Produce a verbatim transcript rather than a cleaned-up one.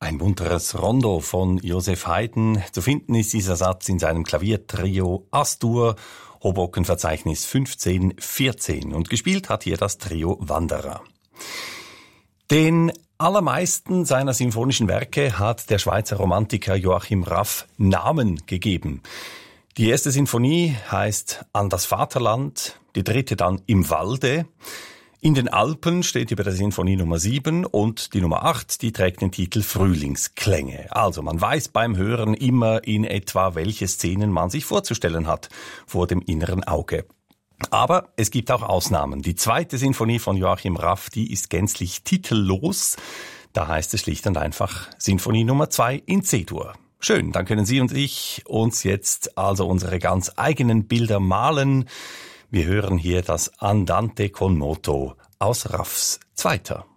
Ein munteres Rondo von Joseph Haydn. Zu finden ist dieser Satz in seinem Klaviertrio As-Dur, Hoboken-Verzeichnis fünfzehn vierzehn. Und gespielt hat hier das Trio Wanderer. Den allermeisten seiner symphonischen Werke hat der Schweizer Romantiker Joachim Raff Namen gegeben. Die erste Sinfonie heißt An das Vaterland, die dritte dann Im Walde. In den Alpen steht über der Sinfonie Nummer sieben und die Nummer acht, die trägt den Titel Frühlingsklänge. Also man weiß beim Hören immer in etwa, welche Szenen man sich vorzustellen hat vor dem inneren Auge. Aber es gibt auch Ausnahmen. Die zweite Sinfonie von Joachim Raff, die ist gänzlich titellos. Da heißt es schlicht und einfach Sinfonie Nummer zwei in C-Dur. Schön, dann können Sie und ich uns jetzt also unsere ganz eigenen Bilder malen. Wir hören hier das Andante con moto aus Raffs Zweiter.